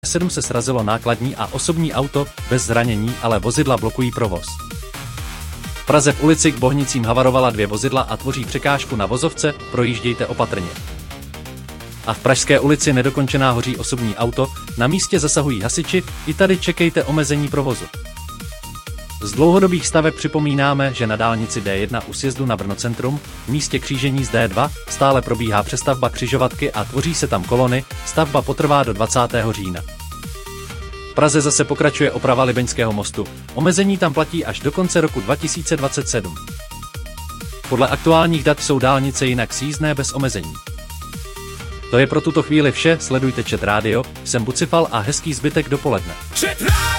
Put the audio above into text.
7 se srazilo nákladní a osobní auto, bez zranění, ale vozidla blokují provoz. V Praze v ulici K Bohnicím havarovala 2 vozidla a tvoří překážku na vozovce, projíždějte opatrně. A v Pražské ulici nedokončená hoří osobní auto, na místě zasahují hasiči, i tady čekejte omezení provozu. Z dlouhodobých staveb připomínáme, že na dálnici D1 u sjezdu na Brno centrum, v místě křížení z D2, stále probíhá přestavba křižovatky a tvoří se tam kolony, stavba potrvá do 20. října. V Praze zase pokračuje oprava Libeňského mostu, omezení tam platí až do konce roku 2027. Podle aktuálních dat jsou dálnice jinak sjízdné bez omezení. To je pro tuto chvíli vše, sledujte Chat Radio, jsem Bucifal a hezký zbytek dopoledne.